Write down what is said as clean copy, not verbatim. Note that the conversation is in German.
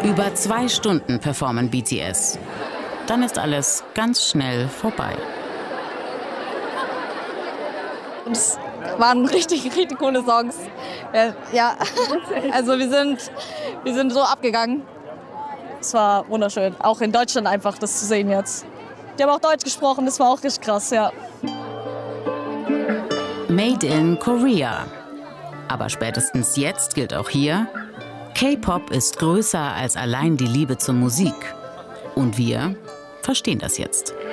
Über 2 Stunden performen BTS. Dann ist alles ganz schnell vorbei. Es waren richtig coole Songs. Ja, also wir sind so abgegangen. Es war wunderschön, auch in Deutschland einfach das zu sehen jetzt. Die haben auch Deutsch gesprochen, das war auch richtig krass, ja. Made in Korea. Aber spätestens jetzt gilt auch hier, K-Pop ist größer als allein die Liebe zur Musik. Und wir verstehen das jetzt.